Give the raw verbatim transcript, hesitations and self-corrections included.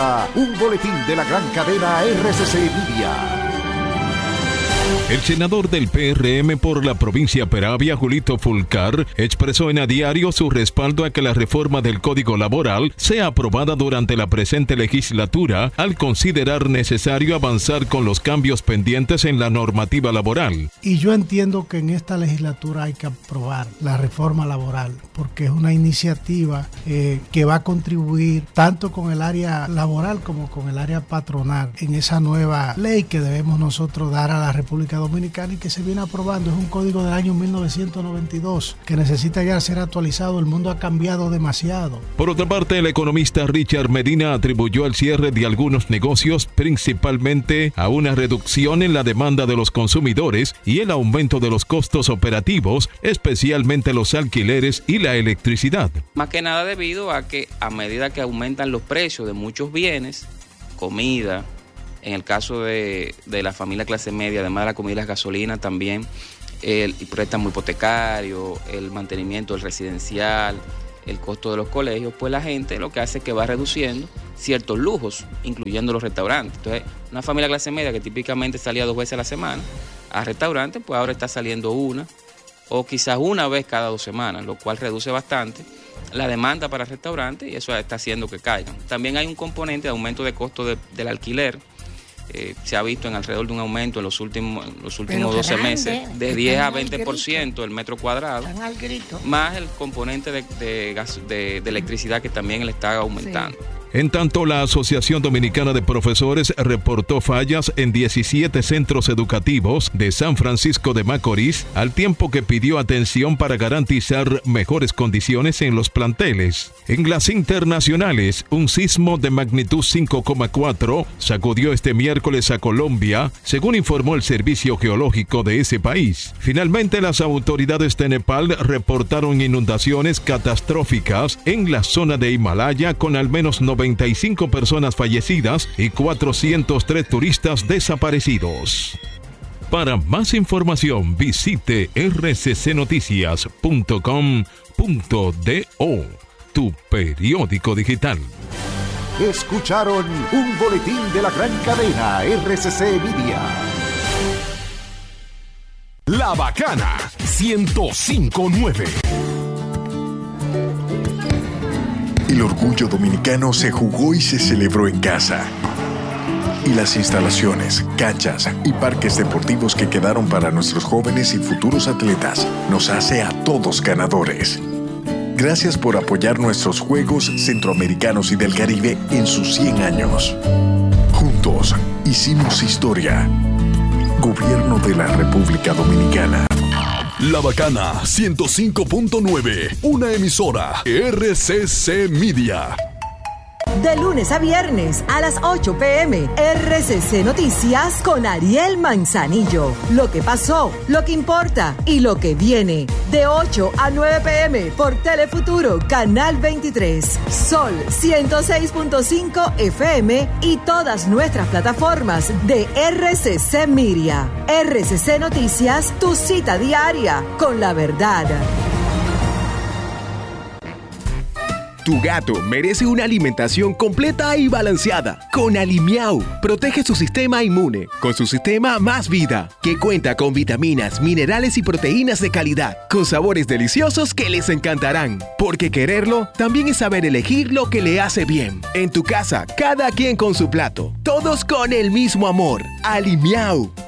Un boletín de la gran cadena R C C Media. El senador del P R M por la provincia Peravia, Julito Fulcar, expresó en A Diario su respaldo a que la reforma del Código Laboral sea aprobada durante la presente legislatura, al considerar necesario avanzar con los cambios pendientes en la normativa laboral. Y yo entiendo que en esta legislatura hay que aprobar la reforma laboral, porque es una iniciativa eh, que va a contribuir tanto con el área laboral como con el área patronal en esa nueva ley que debemos nosotros dar a la República Dominicana y que se viene aprobando. Es un código del año mil novecientos noventa y dos que necesita ya ser actualizado. El mundo ha cambiado demasiado. Por otra parte, el economista Richard Medina atribuyó el cierre de algunos negocios principalmente a una reducción en la demanda de los consumidores y el aumento de los costos operativos, especialmente los alquileres y la electricidad. Más que nada debido a que a medida que aumentan los precios de muchos bienes, comida, en el caso de, de la familia clase media, además de la comida y las gasolinas también, el préstamo hipotecario, el mantenimiento del residencial, el costo de los colegios, pues la gente lo que hace es que va reduciendo ciertos lujos, incluyendo los restaurantes. Entonces, una familia clase media que típicamente salía dos veces a la semana a restaurantes, pues ahora está saliendo una o quizás una vez cada dos semanas, lo cual reduce bastante la demanda para restaurantes y eso está haciendo que caigan. También hay un componente de aumento de costo de, del alquiler. Eh, se ha visto en alrededor de un aumento en los últimos, en los últimos doce meses de diez a veinte por ciento el metro cuadrado, más el componente de, de, gas, de, de electricidad que también le está aumentando. Sí. En tanto, la Asociación Dominicana de Profesores reportó fallas en diecisiete centros educativos de San Francisco de Macorís, al tiempo que pidió atención para garantizar mejores condiciones en los planteles. En las internacionales, un sismo de magnitud cinco coma cuatro sacudió este miércoles a Colombia, según informó el Servicio Geológico de ese país. Finalmente, las autoridades de Nepal reportaron inundaciones catastróficas en la zona de Himalaya, con al menos noventa y cinco personas fallecidas y cuatrocientos tres turistas desaparecidos. Para más información, visite r c c noticias punto com punto do, tu periódico digital. Escucharon un boletín de la gran cadena R C C Media. La Bacana ciento cinco punto nueve. El orgullo dominicano se jugó y se celebró en casa. Y las instalaciones, canchas y parques deportivos que quedaron para nuestros jóvenes y futuros atletas nos hace a todos ganadores. Gracias por apoyar nuestros Juegos Centroamericanos y del Caribe en sus cien años. Juntos hicimos historia. Gobierno de la República Dominicana. La Bacana ciento cinco punto nueve, una emisora R C C Media. De lunes a viernes a las ocho pe eme, R C C Noticias con Ariel Manzanillo. Lo que pasó, lo que importa y lo que viene. De ocho a nueve pe eme por Telefuturo, Canal veintitrés, Sol ciento seis punto cinco efe eme y todas nuestras plataformas de R C C Media. R C C Noticias, tu cita diaria con la verdad. Tu gato merece una alimentación completa y balanceada. Con Alimiau, protege su sistema inmune con su sistema Más Vida, que cuenta con vitaminas, minerales y proteínas de calidad, con sabores deliciosos que les encantarán. Porque quererlo también es saber elegir lo que le hace bien. En tu casa, cada quien con su plato, todos con el mismo amor. Alimiau,